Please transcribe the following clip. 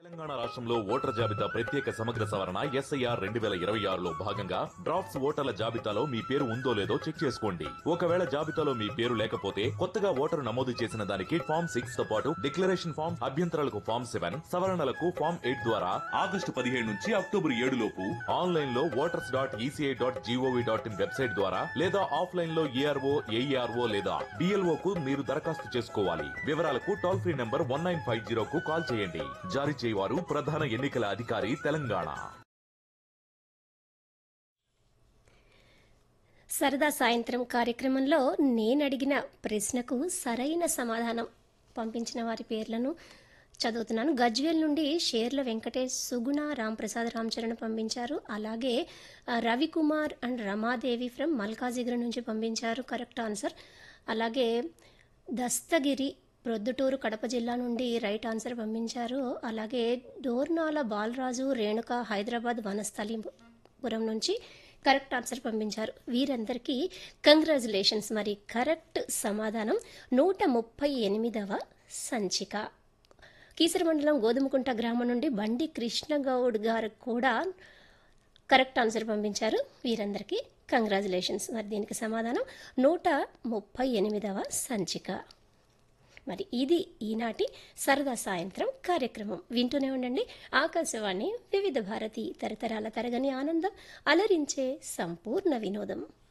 తెలంగాణ రాష్ట్రంలో ఓటర్ల జాబితా ప్రత్యేక సమగ్ర సవరణ ఎస్ఐఆర్ 2026లో భాగంగా డ్రాఫ్ట్స్ ఓటర్ల జాబితాలో మీ పేరు ఉందో లేదో చెక్ చేసుకోండి. ఒకవేళ జాబితాలో మీ పేరు లేకపోతే కొత్తగా ఓటరు నమోదు చేసిన దానికి ఫామ్ 6 తో పాటు డిక్లరేషన్ ఫామ్, అభ్యంతరాలకు ఫామ్ 7, సవరణలకు ఫామ్ 8 ద్వారా ఆగస్టు 17 నుంచి అక్టోబర్ 7 లోపు ఆన్లైన్ లో voters.eci.gov.in వెబ్సైట్ ద్వారా లేదా ఆఫ్లైన్ లో ఏఆర్ఓ, ఏఈఆర్ఓ లేదా డిఎల్ఓ కు మీరు దరఖాస్తు చేసుకోవాలి. వివరాలకు టోల్ ఫ్రీ నంబర్ 1950 కు కాల్ చేయండి. జారీ చేయవారు ప్రధాన ఎన్నికల అధికారి తెలంగాణ. సరదా సాయంత్రం కార్యక్రమంలో నేనడిగిన ప్రశ్నకు సరైన సమాధానం పంపించిన వారి పేర్లను చదువుతున్నాను. గజ్వేల్ నుండి షేర్ల వెంకటేష్, సుగుణ, రాంప్రసాద్, రామచరణ్ పంపించారు. అలాగే రవికుమార్ అండ్ రమాదేవి ఫ్రమ్ మల్కాజిగిరి నుంచి పంపించారు కరెక్ట్ ఆన్సర్. అలాగే దస్తగిరి ప్రొద్దుటూరు కడప జిల్లా నుండి రైట్ ఆన్సర్ పంపించారు. అలాగే డోర్నాల బాలరాజు, రేణుక హైదరాబాద్ వనస్థలిపురం నుంచి కరెక్ట్ ఆన్సర్ పంపించారు. వీరందరికీ కంగ్రాచులేషన్స్. మరి కరెక్ట్ సమాధానం 138వ సంచిక. కీసర మండలం గోధుమకుంట గ్రామం నుండి బండి కృష్ణగౌడ్ గారు కూడా కరెక్ట్ ఆన్సర్ పంపించారు. వీరందరికీ కంగ్రాచులేషన్స్. మరి దీనికి సమాధానం 138వ సంచిక. మరి ఇది ఈనాటి సరదా సాయంత్రం కార్యక్రమం. వింటూనే ఉండండి ఆకాశవాణి వివిధ భారతి, తరతరాల తరగని ఆనందం, అలరించే సంపూర్ణ వినోదం.